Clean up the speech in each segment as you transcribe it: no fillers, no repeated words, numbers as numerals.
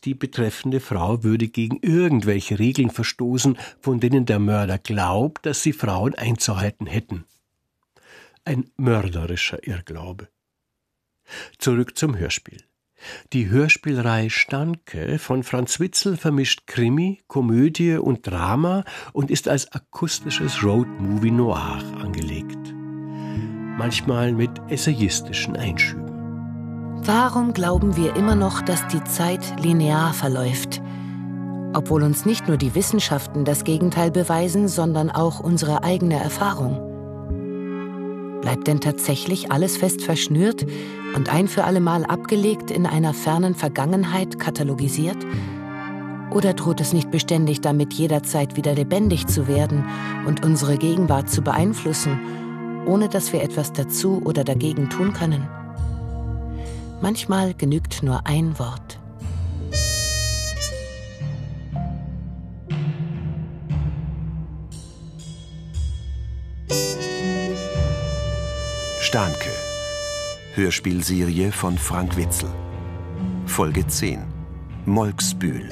die betreffende Frau würde gegen irgendwelche Regeln verstoßen, von denen der Mörder glaubt, dass sie Frauen einzuhalten hätten. Ein mörderischer Irrglaube. Zurück zum Hörspiel. Die Hörspielreihe Starnke von Franz Witzel vermischt Krimi, Komödie und Drama und ist als akustisches Roadmovie Noir angelegt. Manchmal mit essayistischen Einschüben. Warum glauben wir immer noch, dass die Zeit linear verläuft? Obwohl uns nicht nur die Wissenschaften das Gegenteil beweisen, sondern auch unsere eigene Erfahrung. Bleibt denn tatsächlich alles fest verschnürt und ein für allemal abgelegt in einer fernen Vergangenheit katalogisiert? Oder droht es nicht beständig damit, jederzeit wieder lebendig zu werden und unsere Gegenwart zu beeinflussen, ohne dass wir etwas dazu oder dagegen tun können? Manchmal genügt nur ein Wort. Starnke. Hörspielserie von Frank Witzel. Folge 10. Molksbühl.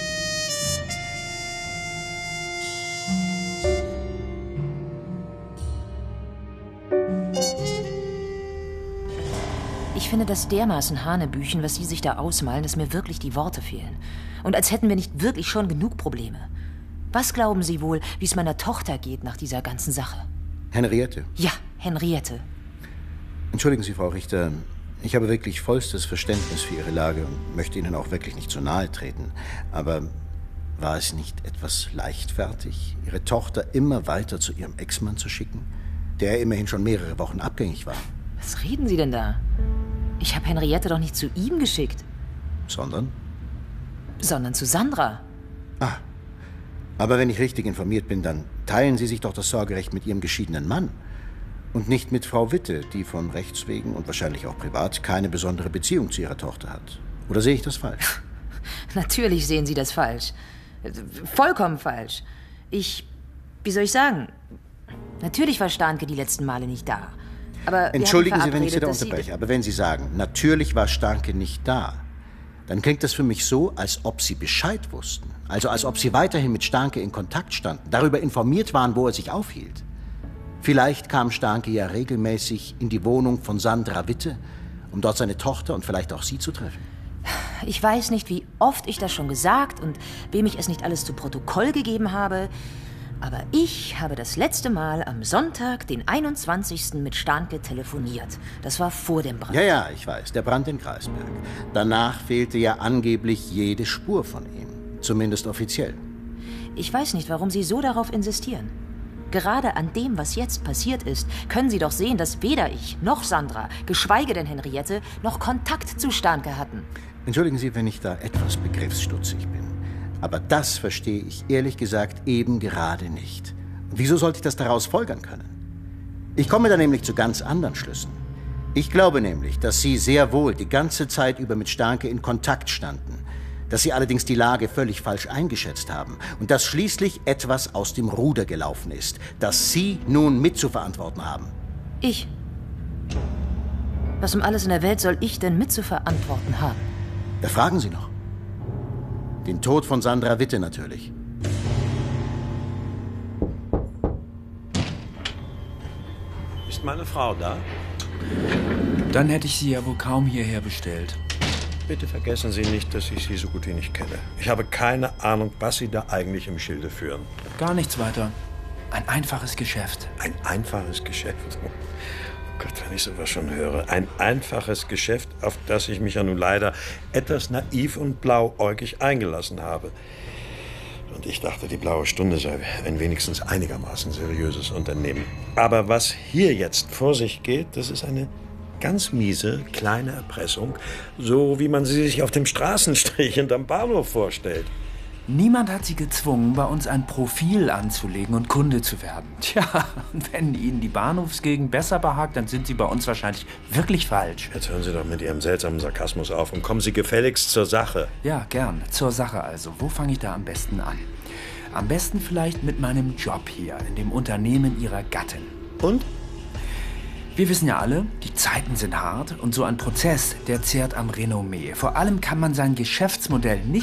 Ich finde das dermaßen Hanebüchen, was Sie sich da ausmalen, dass mir wirklich die Worte fehlen. Und als hätten wir nicht wirklich schon genug Probleme. Was glauben Sie wohl, wie es meiner Tochter geht nach dieser ganzen Sache? Henriette? Ja, Henriette. Entschuldigen Sie, Frau Richter, ich habe wirklich vollstes Verständnis für Ihre Lage und möchte Ihnen auch wirklich nicht zu nahe treten. Aber war es nicht etwas leichtfertig, Ihre Tochter immer weiter zu Ihrem Ex-Mann zu schicken, der immerhin schon mehrere Wochen abgängig war? Was reden Sie denn da? Ich habe Henriette doch nicht zu ihm geschickt. Sondern? Sondern zu Sandra. Ah, aber wenn ich richtig informiert bin, dann teilen Sie sich doch das Sorgerecht mit Ihrem geschiedenen Mann. Und nicht mit Frau Witte, die von Rechts wegen und wahrscheinlich auch privat keine besondere Beziehung zu ihrer Tochter hat. Oder sehe ich das falsch? Natürlich sehen Sie das falsch. Vollkommen falsch. Wie soll ich sagen? Natürlich war Starnke die letzten Male nicht da. Aber entschuldigen Sie, wenn ich Sie da unterbreche, aber wenn Sie sagen, natürlich war Starnke nicht da, dann klingt das für mich so, als ob Sie Bescheid wussten. Also als ob Sie weiterhin mit Starnke in Kontakt standen, darüber informiert waren, wo er sich aufhielt. Vielleicht kam Starnke ja regelmäßig in die Wohnung von Sandra Witte, um dort seine Tochter und vielleicht auch Sie zu treffen. Ich weiß nicht, wie oft ich das schon gesagt und wem ich es nicht alles zu Protokoll gegeben habe. Aber ich habe das letzte Mal am Sonntag, den 21. mit Starnke telefoniert. Das war vor dem Brand. Ja, ich weiß, der Brand in Kreisberg. Danach fehlte ja angeblich jede Spur von ihm. Zumindest offiziell. Ich weiß nicht, warum Sie so darauf insistieren. Gerade an dem, was jetzt passiert ist, können Sie doch sehen, dass weder ich noch Sandra, geschweige denn Henriette, noch Kontakt zu Starnke hatten. Entschuldigen Sie, wenn ich da etwas begriffsstutzig bin. Aber das verstehe ich ehrlich gesagt eben gerade nicht. Und wieso sollte ich das daraus folgern können? Ich komme da nämlich zu ganz anderen Schlüssen. Ich glaube nämlich, dass Sie sehr wohl die ganze Zeit über mit Starnke in Kontakt standen, dass Sie allerdings die Lage völlig falsch eingeschätzt haben und dass schließlich etwas aus dem Ruder gelaufen ist, das Sie nun mitzuverantworten haben. Ich? Was um alles in der Welt soll ich denn mitzuverantworten haben? Da fragen Sie noch. Den Tod von Sandra Witte natürlich. Ist meine Frau da? Dann hätte ich sie ja wohl kaum hierher bestellt. Bitte vergessen Sie nicht, dass ich Sie so gut wie nicht kenne. Ich habe keine Ahnung, was Sie da eigentlich im Schilde führen. Gar nichts weiter. Ein einfaches Geschäft. Ein einfaches Geschäft? Oh Gott, wenn ich sowas schon höre. Ein einfaches Geschäft, auf das ich mich ja nun leider etwas naiv und blauäugig eingelassen habe. Und ich dachte, die Blaue Stunde sei ein wenigstens einigermaßen seriöses Unternehmen. Aber was hier jetzt vor sich geht, das ist eine ganz miese, kleine Erpressung, so wie man sie sich auf dem Straßenstrich hinterm Bahnhof vorstellt. Niemand hat sie gezwungen, bei uns ein Profil anzulegen und Kunde zu werden. Tja, und wenn Ihnen die Bahnhofsgegend besser behagt, dann sind Sie bei uns wahrscheinlich wirklich falsch. Jetzt hören Sie doch mit Ihrem seltsamen Sarkasmus auf und kommen Sie gefälligst zur Sache. Ja, gern. Zur Sache also. Wo fange ich da am besten an? Am besten vielleicht mit meinem Job hier, in dem Unternehmen Ihrer Gattin. Und? Wir wissen ja alle, die Zeiten sind hart und so ein Prozess, der zehrt am Renommee. Vor allem kann man sein Geschäftsmodell nicht